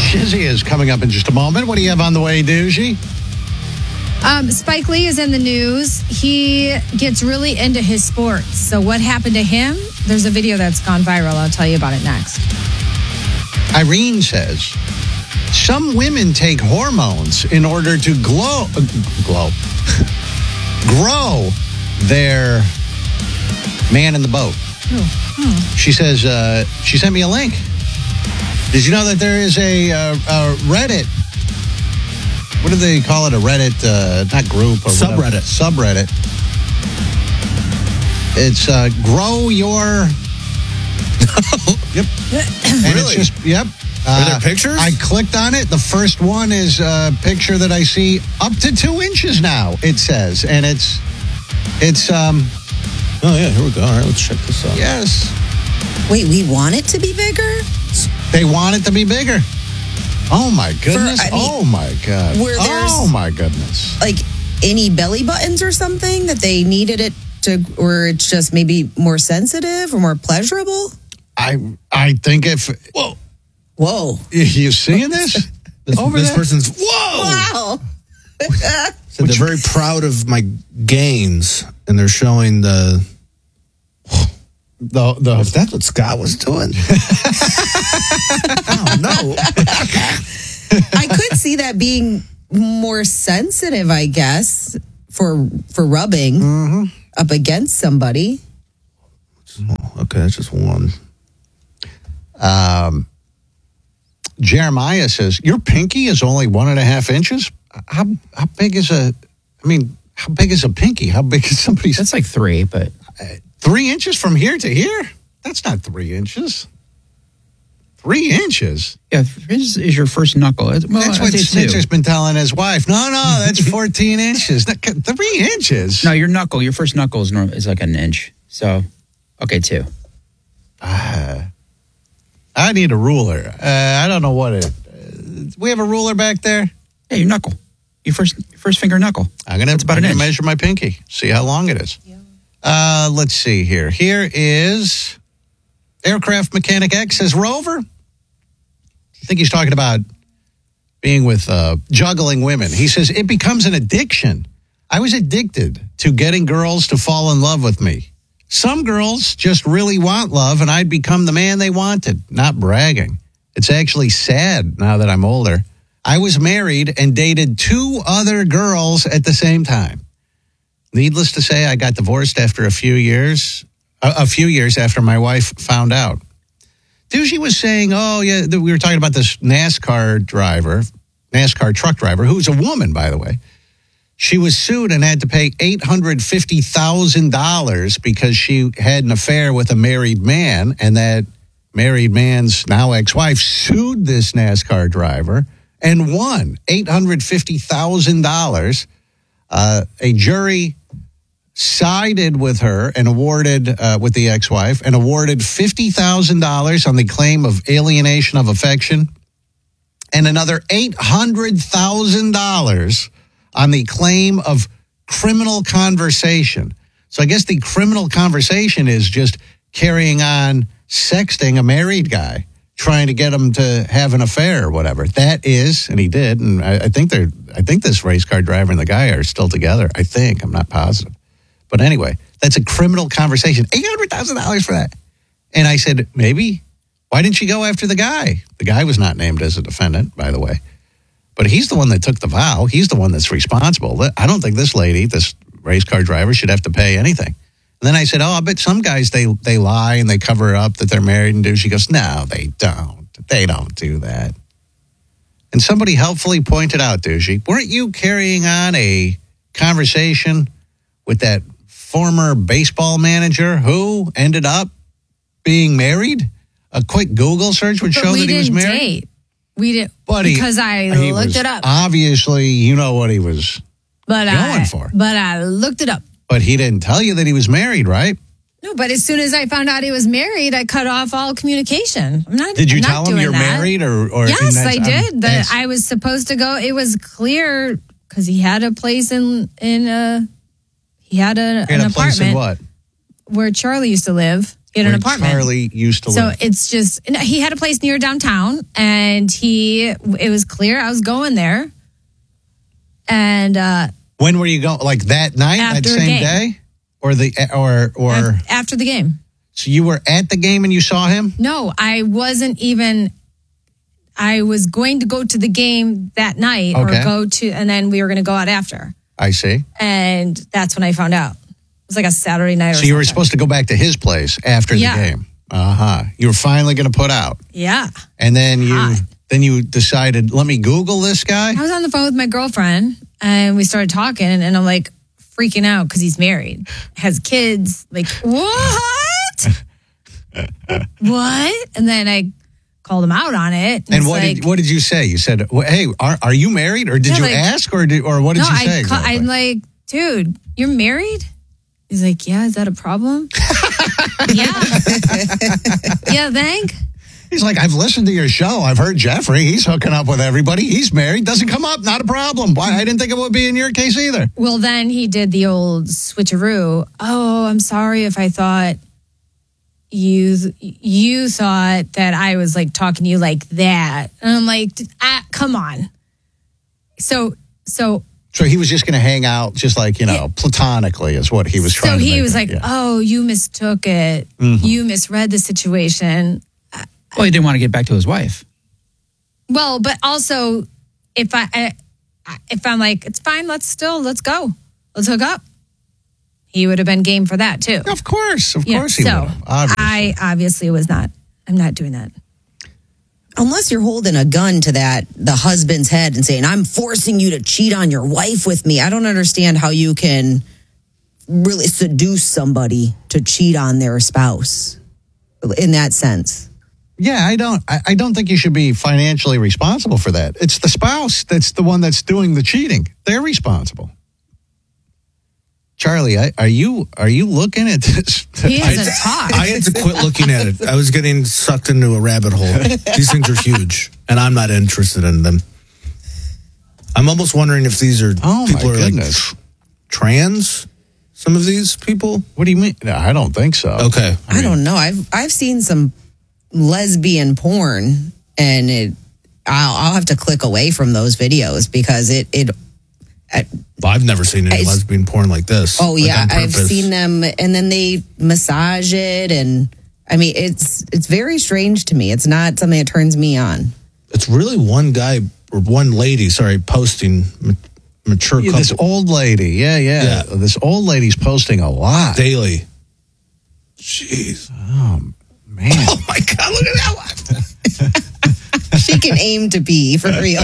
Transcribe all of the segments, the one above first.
Shizzy is coming up in just a moment. What do you have on the way, Doogie? Spike Lee is in the news. He gets really into his sports. So what happened to him? There's a video that's gone viral. I'll tell you about it next. Irene says, some women take hormones in order to grow their man in the boat. She says, she sent me a link. Did you know that there is a Reddit? What do they call it? A Reddit, not group. Or subreddit. Subreddit. It's grow your... Yep. And really? It's just, yep. Are there pictures? I clicked on it. The first one is a picture that I see up to 2 inches now, it says. And it's oh, yeah, here we go. All right, let's check this out. yes. Wait, we want it to be bigger? They want it to be bigger. Oh, my goodness. Oh, my God. Oh, my goodness. Like any belly buttons or something that they needed it to, or it's just maybe more sensitive or more pleasurable? I think if... Whoa. You seeing this? This person's... Whoa! Wow. So they're very proud of my gains, and they're showing the if that's what Scott was doing. Oh, no. I could see that being more sensitive, I guess, for rubbing up against somebody. Okay, that's just one. Jeremiah says, your pinky is only 1.5 inches? How big is how big is a pinky? How big is somebody's... That's like 3, but... 3 inches from here to here? That's not 3 inches. 3 inches? Yeah, 3 inches is your first knuckle. Well, That's what Snitcher's been telling his wife. No, that's 14 inches. 3 inches? No, your first knuckle is like an inch. So, okay, 2. I need a ruler. I don't know what it... we have a ruler back there? Yeah, your knuckle. Your first finger knuckle. I'm going to measure my pinky, see how long it is. Yeah. Let's see here. Here is Aircraft Mechanic X says, Rover? I think he's talking about being with juggling women. He says, it becomes an addiction. I was addicted to getting girls to fall in love with me. Some girls just really want love, and I'd become the man they wanted. Not bragging. It's actually sad now that I'm older. I was married and dated 2 other girls at the same time. Needless to say, I got divorced after a few years after my wife found out. Doogie was saying, we were talking about this NASCAR truck driver, who's a woman, by the way. She was sued and had to pay $850,000 because she had an affair with a married man, and that married man's now ex-wife sued this NASCAR driver and won $850,000. A jury sided with her and awarded, with the ex-wife, and awarded $50,000 on the claim of alienation of affection and another $800,000 on the claim of criminal conversation. So I guess the criminal conversation is just carrying on sexting a married guy, trying to get him to have an affair or whatever. That is, and he did, and I think this race car driver and the guy are still together. I think. I'm not positive. But anyway, that's a criminal conversation. $800,000 for that. And I said, maybe, why didn't you go after the guy? The guy was not named as a defendant, by the way. But he's the one that took the vow. He's the one that's responsible. I don't think this lady, this race car driver, should have to pay anything. And then I said, I bet some guys, they lie and they cover up that they're married and do. She goes, no, they don't. They don't do that. And somebody helpfully pointed out, Doogie, weren't you carrying on a conversation with that former baseball manager who ended up being married? A quick Google search would show that he was married. Date. We didn't, Buddy, because I looked it up. Obviously, you know what he was going for. But I looked it up. But he didn't tell you that he was married, right? No, but as soon as I found out he was married, I cut off all communication. Did you tell him you're married? Or yes, I did. I was supposed to go. It was clear because he had a place an apartment. Place in what? Where Charlie used to live. He had an Where apartment. Charlie used to So live. it's just, he had a place near downtown, and it was clear I was going there. And When were you going? Like that night, After that a same game. day, or after the game. so you were at the game and you saw him? No, I wasn't even. I was going to go to the game that night, Okay. and then we were going to go out after. I see. And that's when I found out. It was like a Saturday night or So something. you were supposed to go back to his place after Yeah. the game. You were finally going to put out, Yeah. and then Hot. you decided, let me Google this guy. I was on the phone with my girlfriend, and we started talking, and I'm like freaking out because he's married, has kids. Like, what? What? And then I called him out on it. And it's what did you say? You said, well, "Hey, are you married?" Or did Yeah, you like- ask? Or what did no, you say? exactly? I'm like, dude, you're married? He's like, yeah, is that a problem? Yeah. Yeah, thank. He's like, I've listened to your show. I've heard Jeffrey. He's hooking up with everybody. He's married. Doesn't come up. Not a problem. Why? I didn't think it would be in your case either. Well, then he did the old switcheroo. Oh, I'm sorry if I thought you thought that I was like talking to you like that. And I'm like, come on. So he was just going to hang out, just like, platonically is what he was trying to he make was it. like, Yeah. oh, you mistook it. You misread the situation. Well, he didn't want to get back to his wife. Well, but also if I'm like, it's fine, let's go. Let's hook up. He would have been game for that too. Of course he So would have. Obviously. I obviously was not. I'm not doing that. Unless you're holding a gun to the husband's head and saying, I'm forcing you to cheat on your wife with me. I don't understand how you can really seduce somebody to cheat on their spouse in that sense. Yeah, I don't think you should be financially responsible for that. It's the spouse that's the one that's doing the cheating. They're responsible. Charlie, are you looking at this? He doesn't talk. I had to quit looking at it. I was getting sucked into a rabbit hole. These things are huge, and I'm not interested in them. I'm almost wondering if these are Oh, my people are goodness. like trans. Some of these people. What do you mean? No, I don't think so. Okay, I don't know. I've seen some lesbian porn, and I'll have to click away from those videos because I've never seen any It's- lesbian porn like this. oh like, yeah, on I've purpose. seen them, and then they massage it, and I mean it's very strange to me. It's not something that turns me on. It's really one guy or one lady, posting mature Yeah, couple this old lady. Yeah. This old lady's posting a lot. daily. Jeez. Man. Oh my God, look at that one. She can aim to be for real.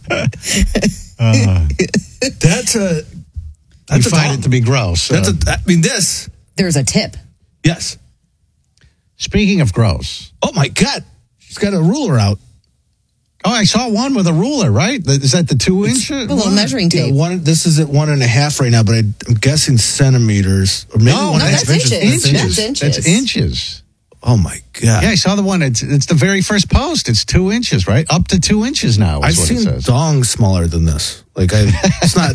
That's a I find it to be gross. this. There's a tip. Yes. Speaking of gross. Oh my God. She's got a ruler out. Oh, I saw one with a ruler, right? Is that the 2 inch? A little measuring tape. This is at 1.5 right now, but I'm guessing centimeters or maybe No, 1.5 that's inches. inches. That's That's inches. That's inches. Oh my God. Yeah, I saw the one. It's the very first post. It's 2 inches, right? Up to 2 inches now. I've Is what seen it says. dongs smaller than this. Like it's not,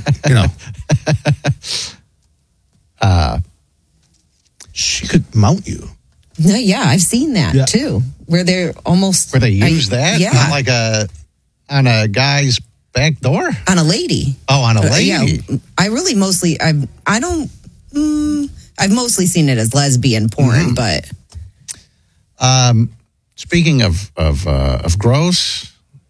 she could mount you. No, yeah, I've seen that Yeah. too, where they're almost Where they use that? Yeah, Not like on a guy's back door? on a lady. Oh, on a lady. Yeah, I really mostly I've mostly seen it as lesbian porn, but Speaking of gross,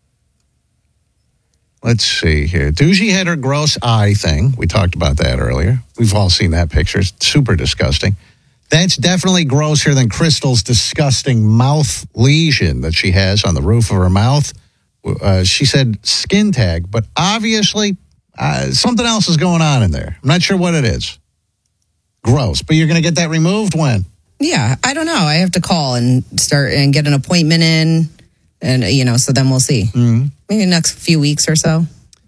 let's see here. Doogie had her gross eye thing. We talked about that earlier. We've all seen that picture. It's super disgusting. That's definitely grosser than Crystal's disgusting mouth lesion that she has on the roof of her mouth. She said skin tag, but obviously something else is going on in there. I'm not sure what it is. Gross. But you're going to get that removed when? yeah, I don't know. I have to call and start and get an appointment in, and so then we'll see. Mm-hmm. Maybe the next few weeks or so.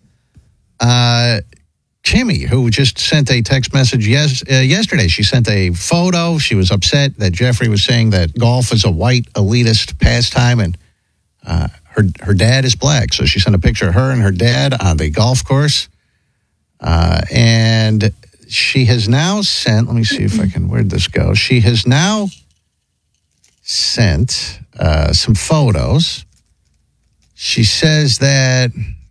Kimmy, who just sent a text message yesterday, she sent a photo. She was upset that Jeffrey was saying that golf is a white elitist pastime, and her dad is black. So she sent a picture of her and her dad on the golf course. And she has now sent, let me see if I can, where'd this go? She has now sent some photos. She says that,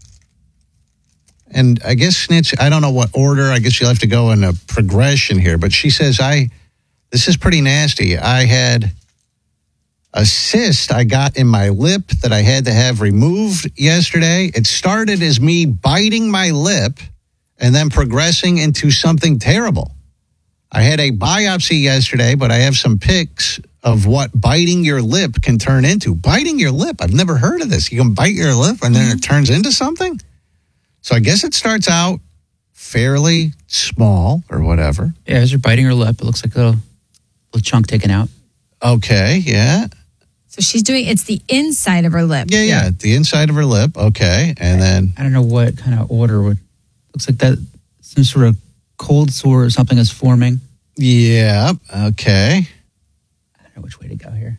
and I guess Snitch, I don't know what order. I guess you'll have to go in a progression here. But she says, this is pretty nasty. I had a cyst I got in my lip that I had to have removed yesterday. It started as me biting my lip and then progressing into something terrible. I had a biopsy yesterday, but I have some pics of what biting your lip can turn into. Biting your lip? I've never heard of this. You can bite your lip and then it turns into something? So I guess it starts out fairly small or whatever. Yeah, as you're biting her lip, it looks like a little chunk taken out. Okay, yeah. So she's doing, it's the inside of her lip. Yeah, the inside of her lip. Okay, and then... I don't know what kind of order would... Looks like that some sort of cold sore or something is forming. Yeah, okay. I don't know which way to go here.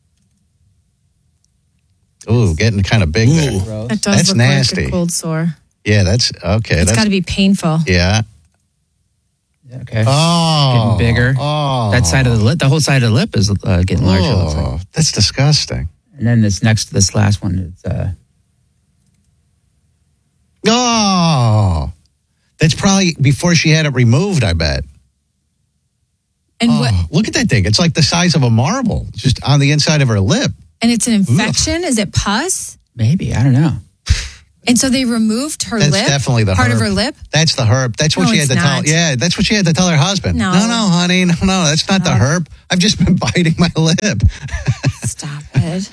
Ooh, getting kind of big there. Gross. It does That's look nasty. like a cold sore. Yeah, that's... Okay. It's got to be painful. Yeah. Okay. Oh. Getting bigger. Oh. That side of the lip, the whole side of the lip is getting larger. It looks like. Oh, that's disgusting. And then this next to this last one, it's Oh. That's probably before she had it removed, I bet. And what? Look at that thing. It's like the size of a marble, just on the inside of her lip. And it's an infection? Is it pus? maybe, I don't know. And so they removed her That's lip? definitely the part herb. of her lip? That's the herb. That's what No, she had it's to tell. not. Yeah, that's what she had to tell her husband. No. No, honey. No, that's not the herb. I've just been biting my lip. Stop it.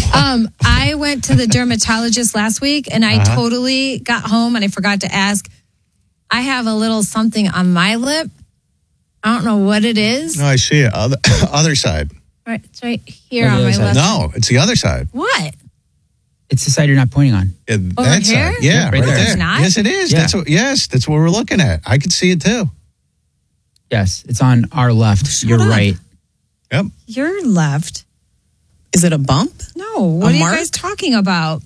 I went to the dermatologist last week and I totally got home and I forgot to ask. I have a little something on my lip. I don't know what it is. No, I see it. Other side. Right, it's right here Right, on the my other left. No, it's the other side. What? It's the side you're not pointing on. Yeah, Over that here? side. Yeah, Right right there. there. It's not? Yes, it is. Yeah. That's what we're looking at. I could see it too. Yes, it's on our left. You're up. right. Yep. You're left. Is it a bump? No, what are mark? you guys talking about?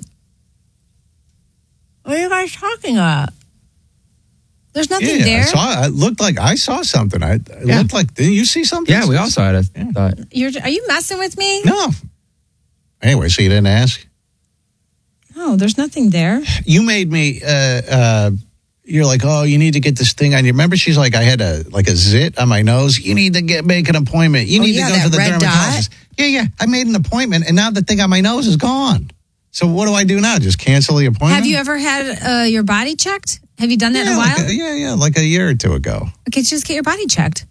What are you guys talking about? There's nothing Yeah, there. I saw. It looked like I saw something. It looked like. Didn't you see something? Yeah, we all saw it. I thought. Are you messing with me? No. Anyway, so you didn't ask. No, there's nothing there. You made me. You're like, oh, you need to get this thing on. You remember? She's like, I had a zit on my nose. You need to make an appointment. You need to go that to the red dermatologist. Yeah. I made an appointment, and now the thing on my nose is gone. So what do I do now? Just cancel the appointment? Have you ever had your body checked? Have you done that in a while? Like a year or two ago. Okay, just get your body checked.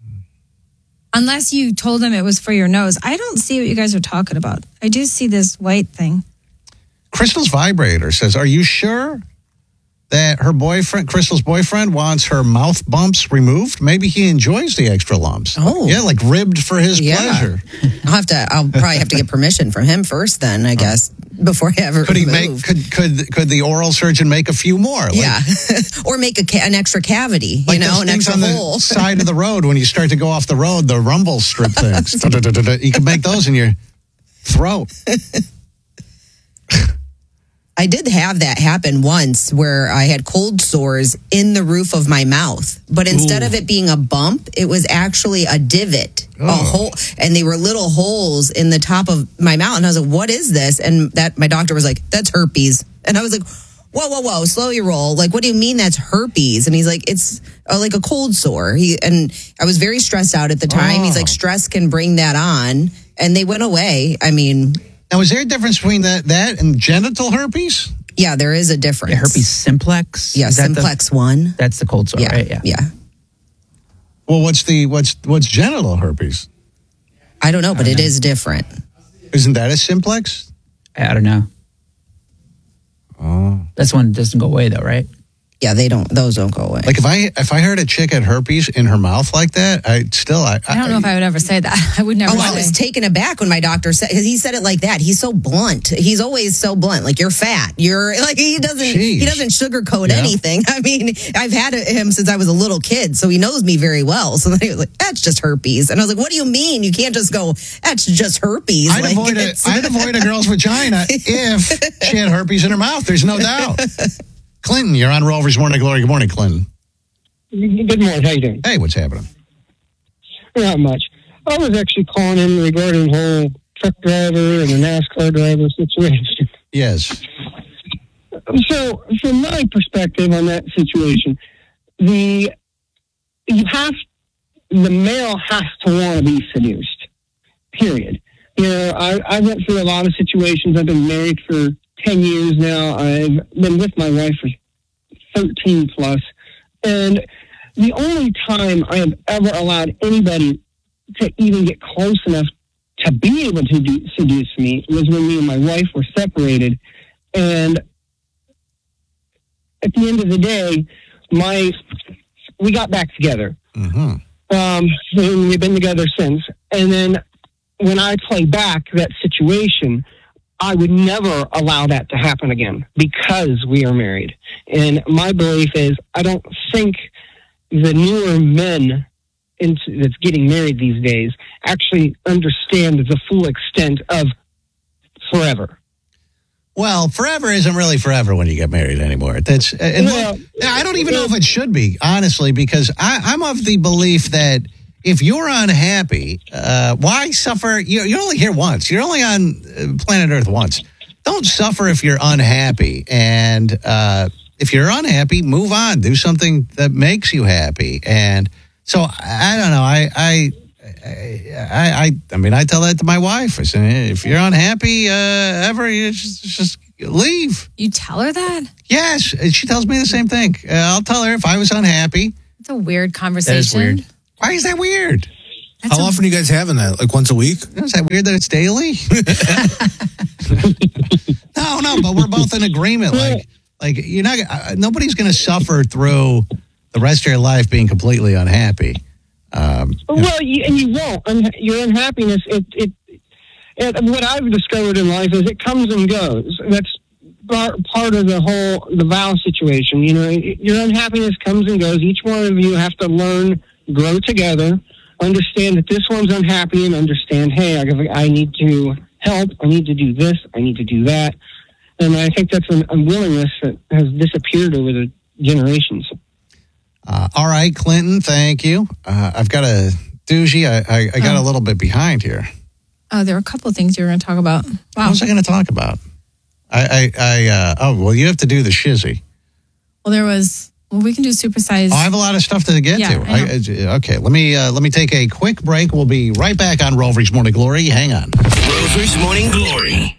Unless you told them it was for your nose. I don't see what you guys are talking about. I do see this white thing. Crystal's vibrator says, are you sure that her boyfriend, Crystal's boyfriend, wants her mouth bumps removed? Maybe he enjoys the extra lumps. Oh. Yeah, like ribbed for his pleasure. I'll probably have to get permission from him first then, I guess, before I have it Could he removed. could the oral surgeon make a few more? Like, Yeah. Or make an extra cavity, Like those an things extra on the hole. side of the road when you start to go off the road, the rumble strip things. You can make those in your throat. I did have that happen once where I had cold sores in the roof of my mouth. But instead of it being a bump, it was actually a divot, a hole. And they were little holes in the top of my mouth. And I was like, what is this? And my doctor was like, that's herpes. And I was like, whoa, slow your roll. Like, what do you mean that's herpes? And he's like, it's like a cold sore. And I was very stressed out at the time. He's like, stress can bring that on. And they went away. I mean... Now, is there a difference between that and genital herpes? Yeah, there is a difference. Yeah, herpes simplex. Yeah, Is that simplex 1. That's the cold sore, Yeah, right? yeah. Well, what's genital herpes? I don't know, but it is different. Isn't that a simplex? I don't know. Oh. That's one that doesn't go away, though, right? Yeah, those don't go away. Like if I heard a chick had herpes in her mouth like that, I don't know if I would ever say that. I would never I was say. taken aback when my doctor said, because he said it like that. He's so blunt. He's always so blunt. Like, you're fat. You're like, he doesn't sugarcoat anything. I mean, I've had him since I was a little kid, so he knows me very well. So then he was like, that's just herpes. And I was like, what do you mean? You can't just go, that's just herpes. I'd avoid a girl's vagina if she had herpes in her mouth. There's no doubt. Clinton, you're on Rover's Morning Glory. Good morning, Clinton. Good morning. How you doing? Hey, what's happening? Not much. I was actually calling in regarding the whole truck driver and the NASCAR driver situation. Yes. So, from my perspective on that situation, the male has to want to be seduced. Period. I went through a lot of situations. I've been married for 10 years now. I've been with my wife for 13 plus. And the only time I have ever allowed anybody to even get close enough to be able to seduce me was when me and my wife were separated. And at the end of the day, we got back together. Mm-hmm. And we've been together since. And then when I play back that situation, I would never allow that to happen again because we are married. And my belief is I don't think the newer men that's getting married these days actually understand the full extent of forever. Well, forever isn't really forever when you get married anymore. I don't even know if it should be, honestly, because I'm of the belief that if you're unhappy, why suffer? You're only here once. You're only on planet Earth once. Don't suffer if you're unhappy. And if you're unhappy, move on. Do something that makes you happy. And so I don't know. I mean, I tell that to my wife. I say, if you're unhappy you just leave. You tell her that? Yes. She tells me the same thing. I'll tell her if I was unhappy. It's a weird conversation. That is weird. Why is that weird? How often are you guys having that? Like once a week? Is that weird that it's daily? No, but we're both in agreement. Like you're not. Nobody's going to suffer through the rest of your life being completely unhappy. Well, you won't. Your unhappiness, what I've discovered in life is it comes and goes. That's part of the vow situation. Your unhappiness comes and goes. Each one of you have to learn, grow together, understand that this one's unhappy, and understand, hey, I need to help. I need to do this. I need to do that. And I think that's an unwillingness that has disappeared over the generations. All right, Clinton, thank you. I've got a doozy. I got a little bit behind here. Oh, there were a couple of things you were going to talk about. Wow. What was I going to talk about? You have to do the shizzy. Well, we can do supersize. I have a lot of stuff to get to. Okay, let me take a quick break. We'll be right back on Rover's Morning Glory. Hang on. Rover's Morning Glory.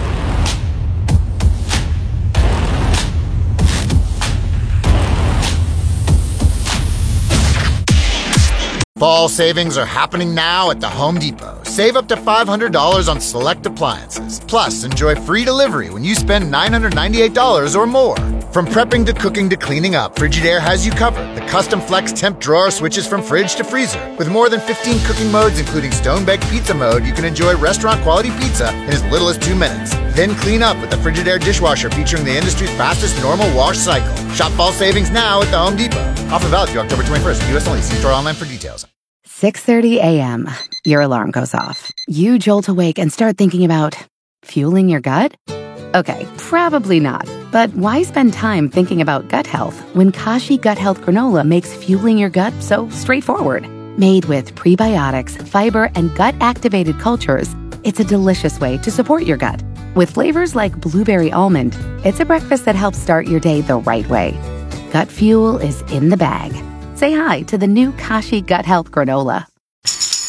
Fall savings are happening now at the Home Depot. Save up to $500 on select appliances. Plus, enjoy free delivery when you spend $998 or more. From prepping to cooking to cleaning up, Frigidaire has you covered. The custom flex temp drawer switches from fridge to freezer. With more than 15 cooking modes, including stone-baked pizza mode, you can enjoy restaurant-quality pizza in as little as 2 minutes. Then clean up with the Frigidaire dishwasher featuring the industry's fastest normal wash cycle. Shop fall savings now at the Home Depot. Offer valid through October 21st. U.S. only. See store online for details. 6:30 a.m. Your alarm goes off. You jolt awake and start thinking about fueling your gut? Okay, probably not. But why spend time thinking about gut health when Kashi Gut Health Granola makes fueling your gut so straightforward? Made with prebiotics, fiber, and gut-activated cultures, it's a delicious way to support your gut. With flavors like blueberry almond, it's a breakfast that helps start your day the right way. Gut fuel is in the bag. Say hi to the new Kashi Gut Health Granola.